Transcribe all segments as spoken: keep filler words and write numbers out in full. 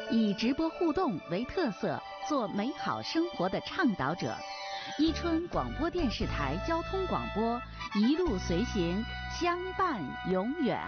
以直播互动为特色，做美好生活的倡导者。伊春广播电视台交通广播，一路随行，相伴永远。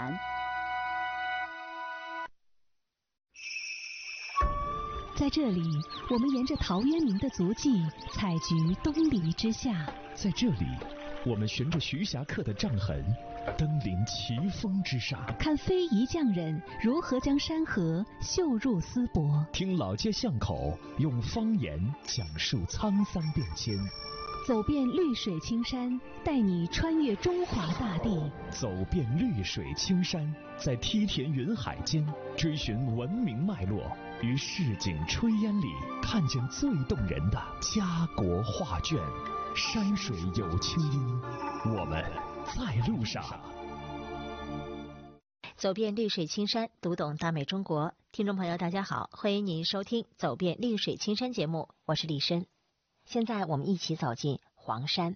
在这里，我们沿着陶渊明的足迹，采菊东篱之下。 在这里，我们循着徐霞客的杖痕，登临奇峰之上， 看非遗匠人如何将山河绣入丝帛， 听老街巷口用方言讲述沧桑变迁， 走遍绿水青山，带你穿越中华大地， 走遍绿水青山，在梯田云海间追寻文明脉络，于市井炊烟里看见最动人的家国画卷。山水有清音，我们在路上。 走遍绿水青山，读懂大美中国。听众朋友大家好，欢迎您收听走遍绿水青山节目，我是李申。现在我们一起走进黄山。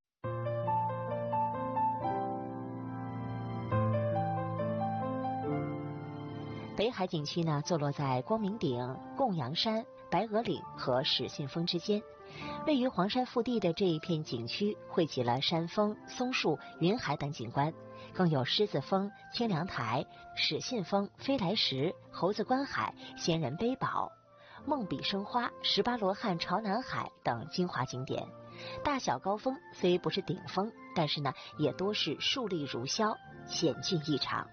北海景区呢，坐落在光明顶、贡阳山、白鹅岭和始信峰之间。位于黄山腹地的这一片景区，汇集了山峰、松树、云海等景观，更有狮子峰、清凉台、始信峰、飞来石、猴子观海、仙人背堡、梦比生花、十八罗汉朝南海等精华景点。大小高峰虽不是顶峰，但是呢，也多是树立如霄，险峻异常。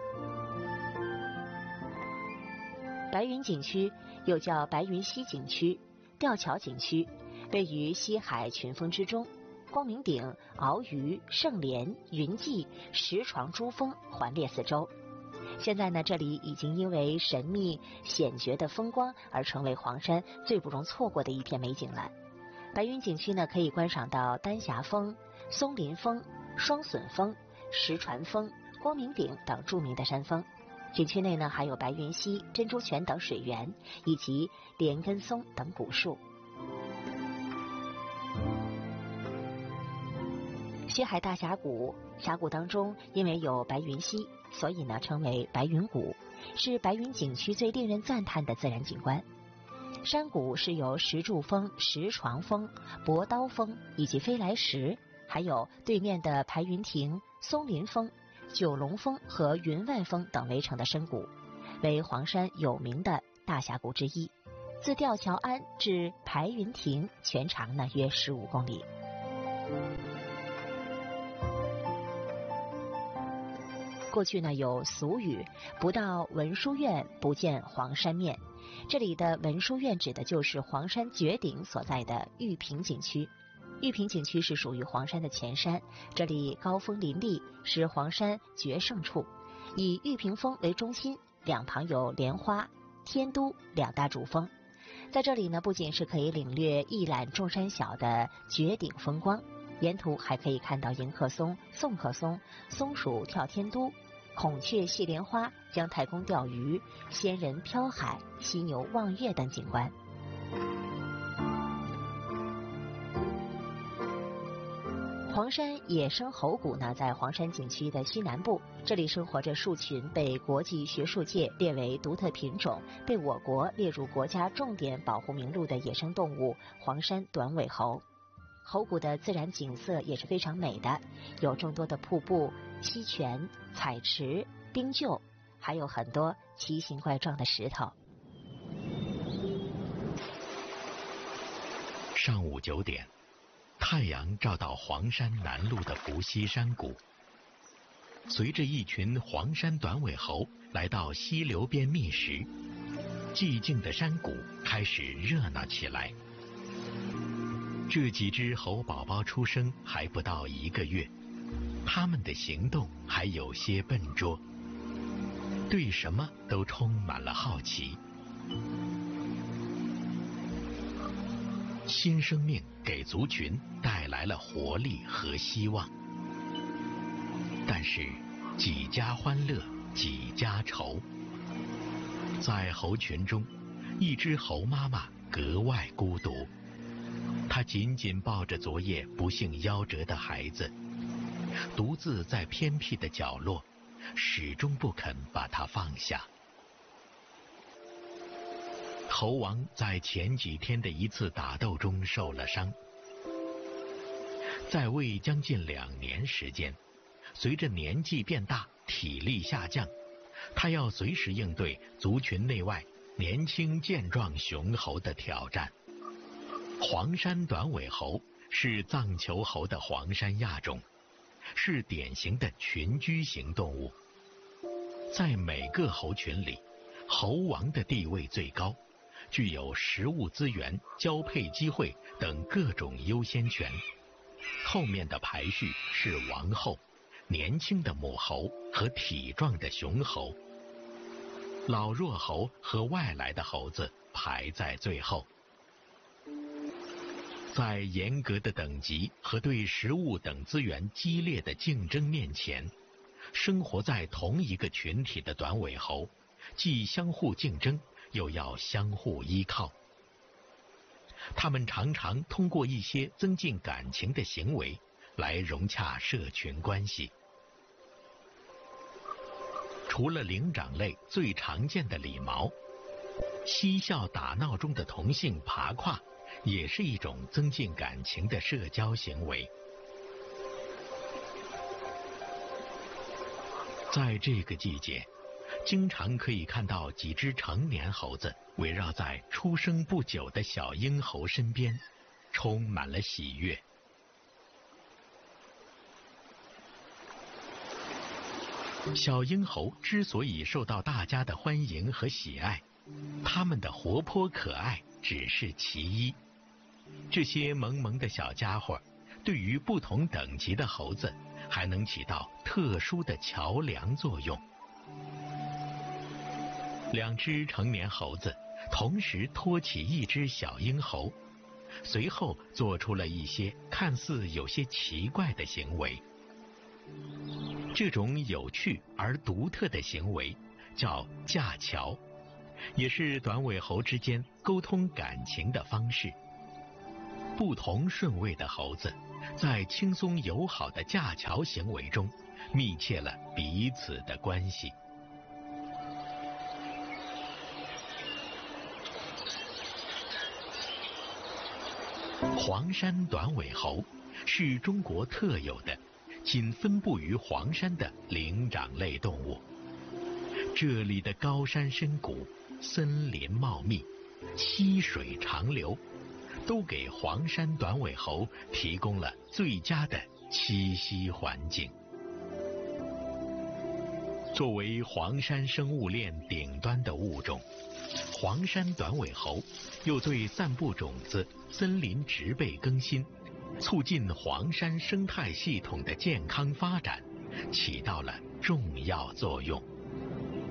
白云景区又叫白云溪景区、吊桥景区，位于西海群峰之中，光明顶、鳌鱼、圣莲、云际、石床珠峰环列四周。现在呢，这里已经因为神秘险绝的风光而成为黄山最不容错过的一片美景了。白云景区呢，可以观赏到丹霞峰、松林峰、双隼峰、石船峰、光明顶等著名的山峰。景区内呢，还有白云溪、珍珠泉等水源，以及莲根松等古树。西海大峡谷，峡谷当中因为有白云溪，所以呢称为白云谷，是白云景区最令人赞叹的自然景观。山谷是由石柱峰、石床峰、搏刀峰以及飞来石，还有对面的排云亭、松林峰、九龙峰和云外峰等围成的深谷，为黄山有名的大峡谷之一。自吊桥庵至排云亭，全长呢约十五公里。过去呢有俗语，不到文殊院不见黄山面。这里的文殊院指的就是黄山绝顶所在的玉屏景区。玉屏景区是属于黄山的前山，这里高峰林立，是黄山绝胜处。以玉屏峰为中心，两旁有莲花、天都两大主峰。在这里呢，不仅是可以领略一览众山小的绝顶风光，沿途还可以看到迎客松、送客松、松鼠跳天都、孔雀戏莲花、姜太公钓鱼、仙人飘海、犀牛望月等景观。黄山野生猴谷呢，在黄山景区的西南部，这里生活着数群被国际学术界列为独特品种、被我国列入国家重点保护名录的野生动物黄山短尾猴。猴谷的自然景色也是非常美的，有众多的瀑布、溪泉、彩池、冰臼，还有很多奇形怪状的石头。 上午九点，太阳照到黄山南麓的伏羲山谷，随着一群黄山短尾猴来到溪流边觅食，寂静的山谷开始热闹起来。这几只猴宝宝出生还不到一个月，它们的行动还有些笨拙，对什么都充满了好奇。新生命给族群带来了活力和希望，但是几家欢乐几家愁。在猴群中，一只猴妈妈格外孤独，她紧紧抱着昨夜不幸夭折的孩子，独自在偏僻的角落，始终不肯把它放下。 猴王在前几天的一次打斗中受了伤，在位将近两年时间，随着年纪变大，体力下降，他要随时应对族群内外年轻健壮雄猴的挑战。黄山短尾猴是藏球猴的黄山亚种，是典型的群居型动物。在每个猴群里，猴王的地位最高，具有食物资源、交配机会等各种优先权。后面的排序是王后、年轻的母猴和体壮的雄猴，老弱猴和外来的猴子排在最后。在严格的等级和对食物等资源激烈的竞争面前，生活在同一个群体的短尾猴既相互竞争，又要相互依靠。他们常常通过一些增进感情的行为来融洽社群关系。除了灵长类最常见的理毛，嬉笑打闹中的同性爬胯也是一种增进感情的社交行为。在这个季节，经常可以看到几只成年猴子围绕在出生不久的小婴猴身边，充满了喜悦。小婴猴之所以受到大家的欢迎和喜爱，它们的活泼可爱只是其一。这些萌萌的小家伙对于不同等级的猴子还能起到特殊的桥梁作用。两只成年猴子同时托起一只小婴猴，随后做出了一些看似有些奇怪的行为。这种有趣而独特的行为叫架桥，也是短尾猴之间沟通感情的方式。不同顺位的猴子在轻松友好的架桥行为中密切了彼此的关系。黄山短尾猴是中国特有的仅分布于黄山的灵长类动物。这里的高山深谷、森林茂密、溪水长流，都给黄山短尾猴提供了最佳的栖息环境。作为黄山生物链顶端的物种，黄山短尾猴又对散布种子、森林植被更新，促进黄山生态系统的健康发展起到了重要作用。